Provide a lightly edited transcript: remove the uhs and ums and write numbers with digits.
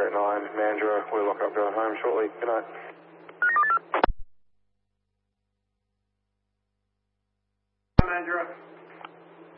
Sierra 9, Mandurah. We'll lock up going home shortly. Good night. Mandurah.